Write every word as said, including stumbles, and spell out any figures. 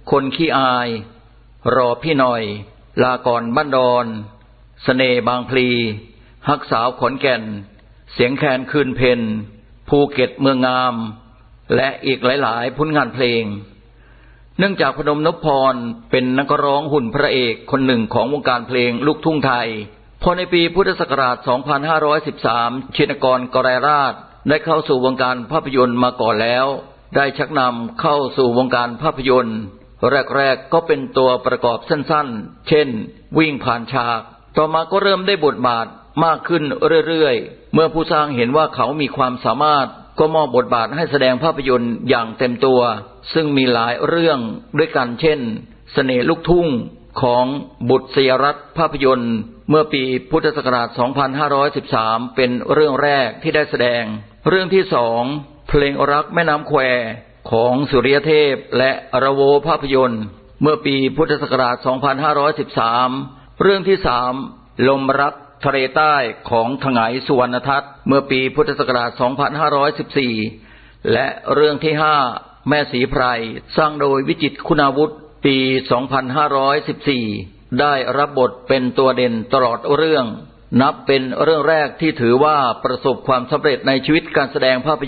คนขี้อายรอพี่หน่อยลาก่อนบ้านดอนเสน่ห์บางพลีฮักสาวขอนแก่นเสียงแคนคืนเพ็ญภูเก็ตเมืองงามและอีกหลายๆผลงานเพลงเนื่องจากพนมนพพรเป็นนักร้องหุ่นพระเอกคนหนึ่งของวงการเพลงลูกทุ่งไทยพอในปีพุทธศักราช สองพันห้าร้อยสิบสาม ชินกร กรราชได้เข้าสู่วงการภาพยนตร์มาก่อนแล้วได้ชักนำเข้าสู่วงการภาพยนตร์แรกๆก็เป็นตัวประกอบสั้นๆเช่นวิ่งผ่านฉากต่อมาก็เริ่มได้บทบาทมากขึ้นเรื่อยๆเมื่อผู้สร้างเห็นว่าเขามีความสามารถก็มอบบทบาทให้แสดงภาพยนตร์อย่างเต็มตัวซึ่งมีหลายเรื่องด้วยกันเช่นเสน่ห์ลูกทุ่งของบุตรศยรัตน์ภาพยนตร์เมื่อปีพุทธศักราช สองพันห้าร้อยสิบสาม เป็นเรื่องแรกที่ได้แสดงเรื่องที่สองเพลงรักแม่น้ำแควของสุริยเทพและระโวภาพยนตร์เมื่อปีพุทธศักราช สองพันห้าร้อยสิบสาม เรื่องที่สามลมรักทะเลใต้ของถงายสุวรรณทัศน์เมื่อปีพุทธศักราช สองพันห้าร้อยสิบสี่ และเรื่องที่ห้าแม่ศรีไพรสร้างโดยวิจิตรคุณาวุธปี สองพันห้าร้อยสิบสี่ ได้รับบทเป็นตัวเด่นตลอดเรื่องนับเป็นเรื่องแรกที่ถือว่าประสบความสำเร็จในชีวิตการแสดงภาพ